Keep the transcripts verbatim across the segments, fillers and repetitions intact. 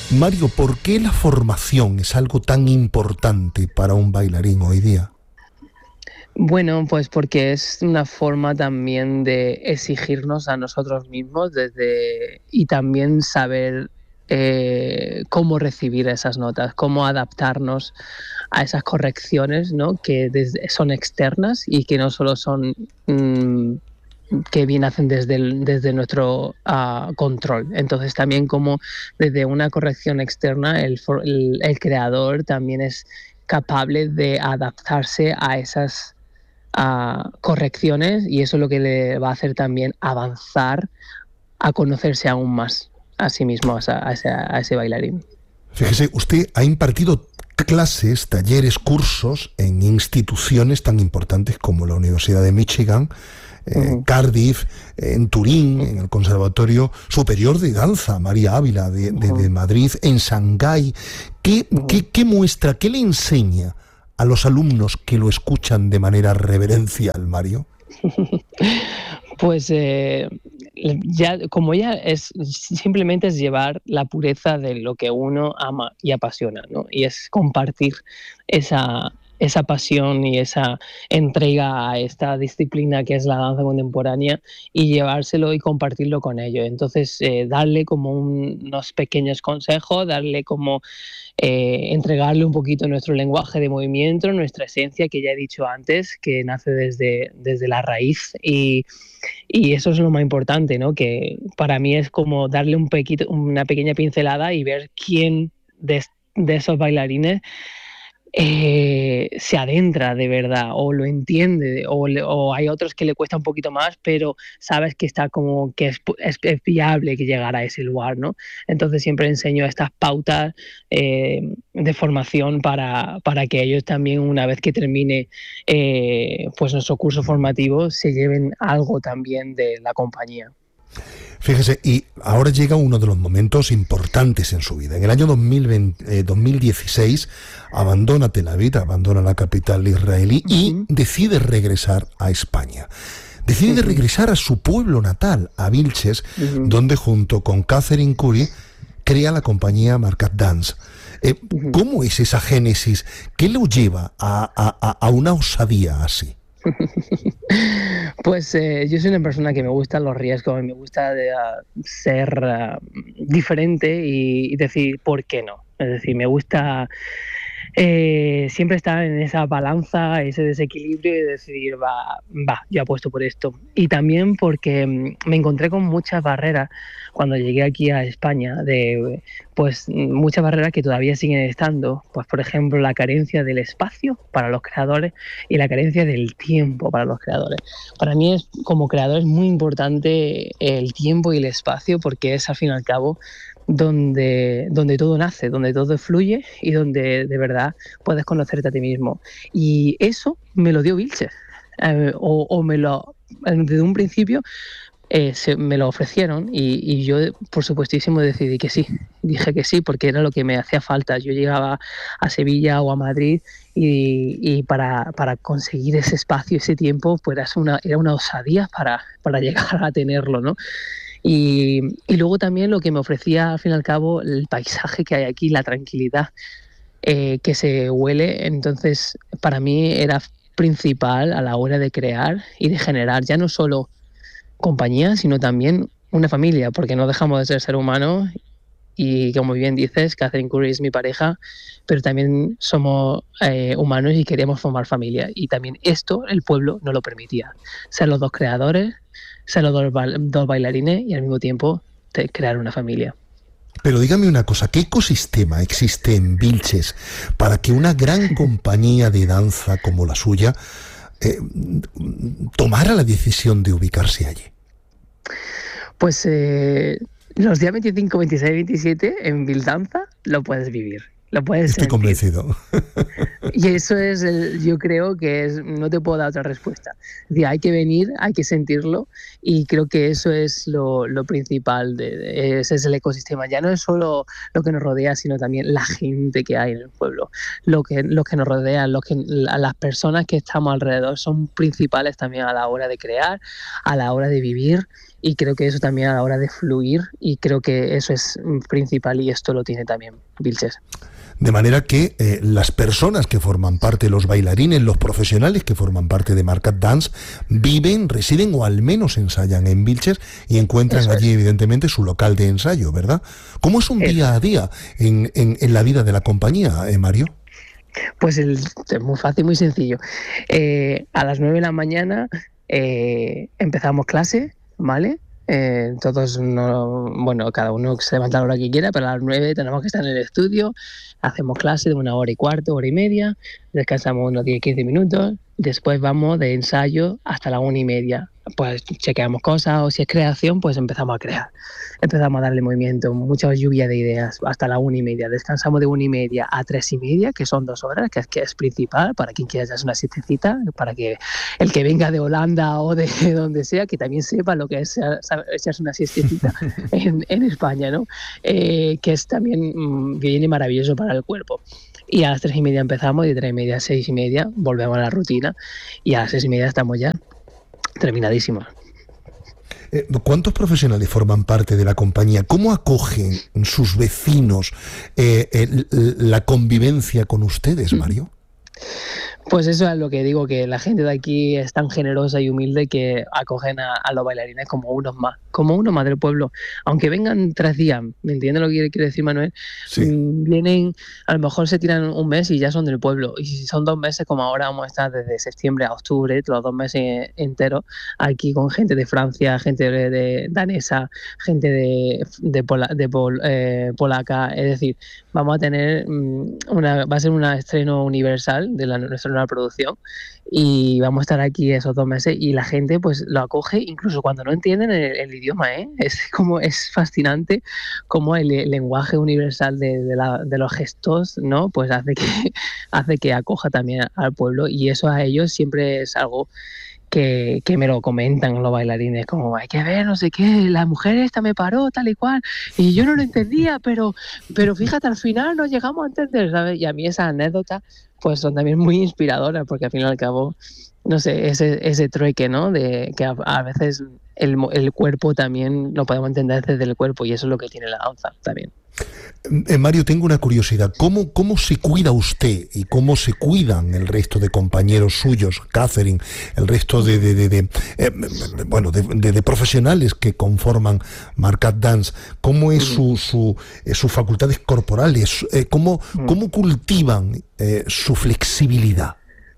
Mario, ¿por qué la formación es algo tan importante para un bailarín hoy día? Bueno, pues porque es una forma también de exigirnos a nosotros mismos desde y también saber eh, cómo recibir esas notas, cómo adaptarnos a esas correcciones, ¿no? Que desde, son externas y que no solo son mmm, que bien hacen desde, el, desde nuestro uh, control. Entonces también como desde una corrección externa el, el, el creador también es capaz de adaptarse a esas a correcciones y eso es lo que le va a hacer también avanzar a conocerse aún más a sí mismo, a, esa, a, ese, a ese bailarín. Fíjese, usted ha impartido clases, talleres, cursos en instituciones tan importantes como la Universidad de Michigan, eh, uh-huh. Cardiff, en Turín, uh-huh. en el Conservatorio Superior de Danza María Ávila de, de, de Madrid, en Shanghái. ¿Qué, uh-huh. ¿qué, qué muestra, qué le enseña a los alumnos que lo escuchan de manera reverencial, Mario? Pues eh, ya, como ya es, simplemente es llevar la pureza de lo que uno ama y apasiona, ¿no? Y es compartir esa, esa pasión y esa entrega a esta disciplina que es la danza contemporánea y llevárselo y compartirlo con ellos. Entonces, eh, darle como un, unos pequeños consejos, darle como eh, entregarle un poquito nuestro lenguaje de movimiento, nuestra esencia, que ya he dicho antes, que nace desde, desde la raíz y, y eso es lo más importante, ¿no? Que para mí es como darle un pequito, una pequeña pincelada y ver quién de, de esos bailarines Eh, se adentra de verdad o lo entiende o, le, o hay otros que le cuesta un poquito más, pero sabes que está como que es, es, es viable que llegara a ese lugar, ¿no? Entonces siempre enseño estas pautas eh, de formación para, para que ellos también, una vez que termine eh, pues nuestro curso formativo, se lleven algo también de la compañía. Fíjese, y ahora llega uno de los momentos importantes en su vida. En el año dos mil veinte, eh, dos mil dieciséis abandona Tel Aviv, abandona la capital israelí y uh-huh. decide regresar a España. Decide uh-huh. regresar a su pueblo natal, a Vilches, uh-huh. donde junto con Catherine Curry crea la compañía Marcat Dance. Eh, uh-huh. ¿Cómo es esa génesis? ¿Qué lo lleva a, a, a una osadía así? Pues eh, yo soy una persona que me gustan los riesgos, me gusta de, uh, ser uh, diferente y, y decir por qué no. Es decir, me gusta eh, siempre estar en esa balanza, ese desequilibrio y decidir, va, va, yo apuesto por esto. Y también porque me encontré con muchas barreras cuando llegué aquí a España, de pues muchas barreras que todavía siguen estando, pues por ejemplo la carencia del espacio para los creadores y la carencia del tiempo para los creadores. Para mí es, como creador es muy importante el tiempo y el espacio porque es al fin y al cabo donde, donde todo nace, donde todo fluye y donde de verdad puedes conocerte a ti mismo. Y eso me lo dio Vilches, eh, o, o me lo, desde un principio eh, se, me lo ofrecieron y, y yo por supuestísimo decidí que sí, dije que sí porque era lo que me hacía falta. Yo llegaba a Sevilla o a Madrid y, y para, para conseguir ese espacio, ese tiempo, pues era una, era una osadía para, para llegar a tenerlo, ¿no? Y, y luego también lo que me ofrecía al fin y al cabo el paisaje que hay aquí, la tranquilidad eh, que se huele. Entonces para mí era principal a la hora de crear y de generar ya no solo compañía sino también una familia, porque no dejamos de ser ser humanos y como bien dices, Catherine Curry es mi pareja, pero también somos eh, humanos y queremos formar familia y también esto el pueblo no lo permitía, ser los dos creadores, ser los dos, ba- dos bailarines y al mismo tiempo te- crear una familia. Pero dígame una cosa, ¿qué ecosistema existe en Vilches para que una gran compañía de danza como la suya eh, tomara la decisión de ubicarse allí? Pues eh, los días veinticinco, veintiséis, veintisiete en Vildanza lo puedes vivir, lo puedes Estoy sentir. convencido. Y eso es, el, yo creo que es, no te puedo dar otra respuesta. Es decir, hay que venir, hay que sentirlo y creo que eso es lo, lo principal, de, de, ese es el ecosistema. Ya no es solo lo que nos rodea, sino también la gente que hay en el pueblo, lo que, lo que nos rodea, lo que, las personas que estamos alrededor son principales también a la hora de crear, a la hora de vivir y creo que eso también a la hora de fluir, y creo que eso es principal, y esto lo tiene también Vilches. De manera que eh, las personas que forman parte, los bailarines, los profesionales que forman parte de Marcat Dance, viven, residen o al menos ensayan en Vilches y encuentran Eso allí, es. evidentemente, su local de ensayo, ¿verdad? ¿Cómo es un Eso. día a día en, en, en la vida de la compañía, eh, Mario? Pues el, es muy fácil, muy sencillo. Eh, a las nueve de la mañana eh, empezamos clase, ¿vale? Eh, todos, no, bueno, cada uno se levanta a la hora que quiera, pero a las nueve tenemos que estar en el estudio, hacemos clase de una hora y cuarto, hora y media, descansamos unos diez a quince minutos, después vamos de ensayo hasta la una y media. Pues chequeamos cosas, o si es creación, pues empezamos a crear. Empezamos a darle movimiento, mucha lluvia de ideas, hasta la una y media. Descansamos de una y media a tres y media, que son dos horas, que es, que es principal para quien quiera echarse una siestecita, para que el que venga de Holanda o de donde sea, que también sepa lo que es echarse una siestecita en, en España, ¿no? Eh, que es también mmm, bien y maravilloso para el cuerpo. Y a las tres y media empezamos, y de tres y media a seis y media volvemos a la rutina, y a las seis y media estamos ya terminadísimos. Eh, ¿Cuántos profesionales forman parte de la compañía? ¿Cómo acogen sus vecinos eh, el, la convivencia con ustedes, Mario? Pues eso es lo que digo, que la gente de aquí es tan generosa y humilde que acogen a, a los bailarines como unos más, como uno más del pueblo. Aunque vengan tres días, ¿me entiendes lo que quiere decir Manuel? Sí. Vienen, a lo mejor se tiran un mes y ya son del pueblo. Y si son dos meses, como ahora vamos a estar desde septiembre a octubre, los dos meses enteros, aquí con gente de Francia, gente de, de danesa, gente de, de, Pola, de Pol, eh, polaca. Es decir, vamos a tener una, va a ser un estreno universal de la, nuestra nueva producción, y vamos a estar aquí esos dos meses, y la gente pues lo acoge incluso cuando no entienden el, el idioma, ¿eh? Es como es fascinante como el, el lenguaje universal de, de, la, de los gestos, ¿no? Pues hace que hace que acoja también al pueblo, y eso a ellos siempre es algo Que, que me lo comentan los bailarines, como hay que ver, no sé qué, la mujer esta me paró tal y cual, y yo no lo entendía, pero, pero fíjate, al final nos llegamos a entender, ¿sabes? Y a mí esas anécdotas pues son también muy inspiradoras, porque al fin y al cabo, no sé, ese, ese trueque, ¿no? De que a, a veces el, el cuerpo también lo podemos entender desde el cuerpo, y eso es lo que tiene la danza también. Eh, Mario, tengo una curiosidad. ¿Cómo, ¿Cómo se cuida usted y cómo se cuidan el resto de compañeros suyos, Catherine, el resto de, de, de, de eh, bueno, de, de, de profesionales que conforman Marcat Dance? ¿Cómo es su, su, eh, sus facultades corporales? Eh, ¿cómo, ¿Cómo cultivan eh, su flexibilidad?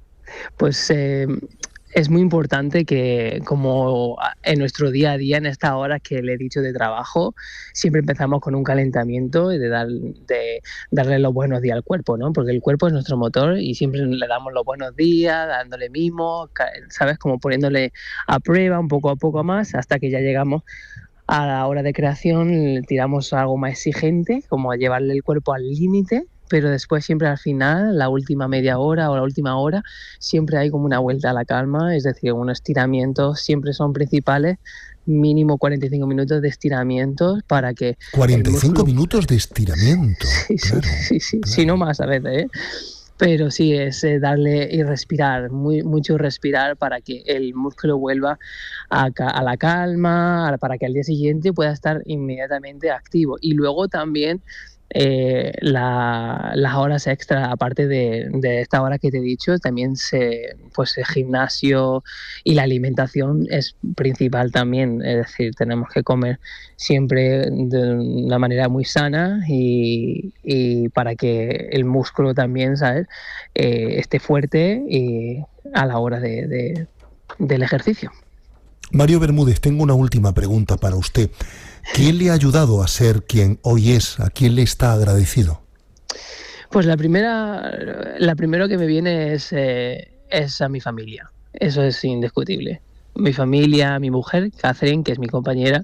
Pues eh, es muy importante que, como en nuestro día a día, en estas horas que le he dicho de trabajo, siempre empezamos con un calentamiento y de, dar, de darle los buenos días al cuerpo, ¿no? Porque el cuerpo es nuestro motor, y siempre le damos los buenos días, dándole mimos, ¿sabes? Como poniéndole a prueba un poco a poco más, hasta que ya llegamos a la hora de creación, tiramos algo más exigente, como llevarle el cuerpo al límite, pero después siempre al final, la última media hora o la última hora, siempre hay como una vuelta a la calma, es decir, unos estiramientos siempre son principales, mínimo cuarenta y cinco minutos de estiramientos para que... cuarenta y cinco músculo... minutos de estiramiento. Sí, claro, sí, sí, sí, claro. sí, no más a veces, ¿eh? Pero sí, es eh, darle y respirar, muy, mucho respirar para que el músculo vuelva a, a la calma, para que al día siguiente pueda estar inmediatamente activo. Y luego también eh, la, las horas extra, aparte de, de esta hora que te he dicho, también se, pues el gimnasio y la alimentación es principal también. Es decir, tenemos que comer siempre de una manera muy sana, y, y para que el músculo también, ¿sabes?, eh, esté fuerte y a la hora de, de, del ejercicio. Mario Bermúdez, tengo una última pregunta para usted. ¿Quién le ha ayudado a ser quien hoy es? ¿A quién le está agradecido? Pues la primera, la primero que me viene es, eh, es a mi familia. Eso es indiscutible. Mi familia, mi mujer, Catherine, que es mi compañera,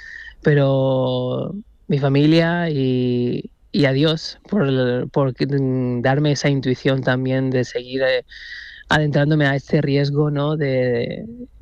pero mi familia y, y a Dios por, por darme esa intuición también de seguir eh, adentrándome a este riesgo, ¿no? de,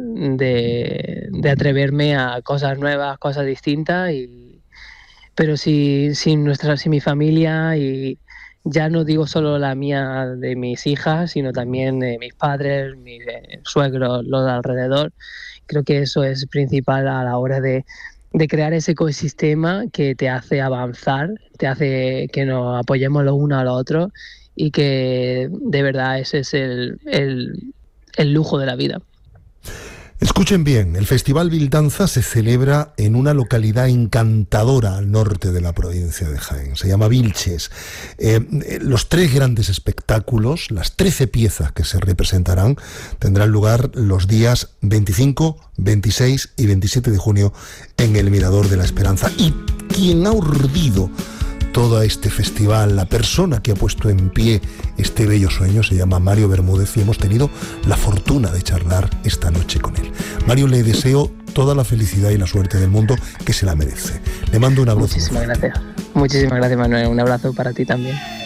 de, de atreverme a cosas nuevas, cosas distintas, y pero si, si, nuestra, si mi familia y, ya no digo solo la mía de mis hijas, sino también de mis padres, mis eh, suegros, los de alrededor. Creo que eso es principal a la hora de, de crear ese ecosistema que te hace avanzar, te hace que nos apoyemos los unos a los otros y que de verdad ese es el, el, el lujo de la vida. Escuchen bien, el Festival Bildanza se celebra en una localidad encantadora al norte de la provincia de Jaén. Se llama Vilches. Eh, los tres grandes espectáculos, las trece piezas que se representarán, tendrán lugar los días veinticinco, veintiséis y veintisiete de junio en el Mirador de la Esperanza. Y quien ha urdido todo este festival, la persona que ha puesto en pie este bello sueño, se llama Mario Bermúdez, y hemos tenido la fortuna de charlar esta noche con él. Mario, le deseo toda la felicidad y la suerte del mundo, que se la merece. Le mando un abrazo. Muchísimas gracias. Muchísimas gracias, Manuel. Un abrazo para ti también.